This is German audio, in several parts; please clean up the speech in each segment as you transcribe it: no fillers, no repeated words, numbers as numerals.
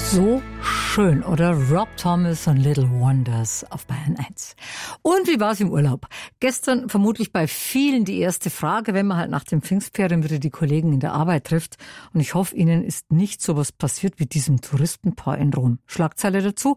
So schön, oder? Rob Thomas und Little Wonders auf Bayern 1. Und wie war's im Urlaub? Gestern vermutlich bei vielen die erste Frage, wenn man halt nach den Pfingstferien wieder die Kollegen in der Arbeit trifft. Und ich hoffe, Ihnen ist nicht sowas passiert wie diesem Touristenpaar in Rom. Schlagzeile dazu: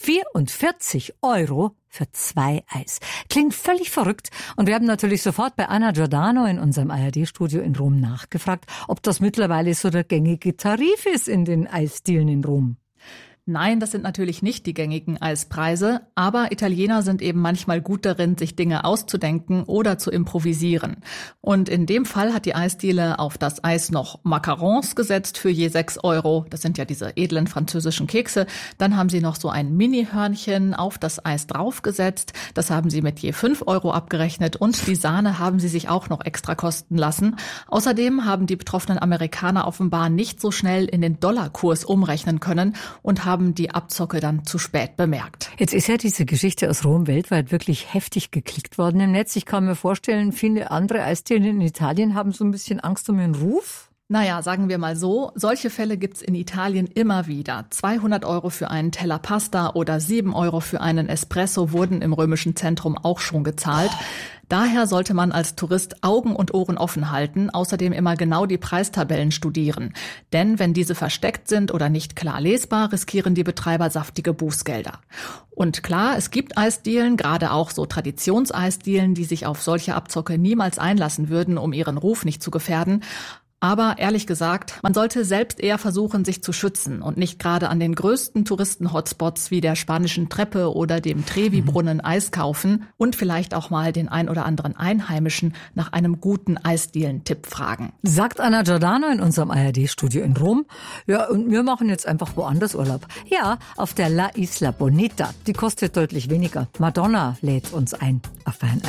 44 € für 2 Eis. Klingt völlig verrückt. Und wir haben natürlich sofort bei Anna Giordano in unserem ARD-Studio in Rom nachgefragt, ob das mittlerweile so der gängige Tarif ist in den Eisdielen in Rom. Nein, das sind natürlich nicht die gängigen Eispreise, aber Italiener sind eben manchmal gut darin, sich Dinge auszudenken oder zu improvisieren. Und in dem Fall hat die Eisdiele auf das Eis noch Macarons gesetzt für je 6 €. Das sind ja diese edlen französischen Kekse. Dann haben sie noch so ein Mini-Hörnchen auf das Eis draufgesetzt. Das haben sie mit je 5 € abgerechnet und die Sahne haben sie sich auch noch extra kosten lassen. Außerdem haben die betroffenen Amerikaner offenbar nicht so schnell in den Dollarkurs umrechnen können und haben die Abzocke dann zu spät bemerkt. Jetzt ist ja diese Geschichte aus Rom weltweit wirklich heftig geklickt worden im Netz. Ich kann mir vorstellen, viele andere Eisdielen in Italien haben so ein bisschen Angst um ihren Ruf. Naja, sagen wir mal so, solche Fälle gibt's in Italien immer wieder. 200 € für einen Teller Pasta oder 7 € für einen Espresso wurden im römischen Zentrum auch schon gezahlt. Daher sollte man als Tourist Augen und Ohren offen halten, außerdem immer genau die Preistabellen studieren. Denn wenn diese versteckt sind oder nicht klar lesbar, riskieren die Betreiber saftige Bußgelder. Und klar, es gibt Eisdielen, gerade auch so Traditionseisdielen, die sich auf solche Abzocke niemals einlassen würden, um ihren Ruf nicht zu gefährden. Aber ehrlich gesagt, man sollte selbst eher versuchen, sich zu schützen und nicht gerade an den größten Touristen-Hotspots wie der Spanischen Treppe oder dem Trevi-Brunnen Eis kaufen und vielleicht auch mal den ein oder anderen Einheimischen nach einem guten Eisdielen-Tipp fragen. Sagt Anna Giordano in unserem ARD-Studio in Rom. Ja, und wir machen jetzt einfach woanders Urlaub. Ja, auf der La Isla Bonita. Die kostet deutlich weniger. Madonna lädt uns ein auf Bayern 1.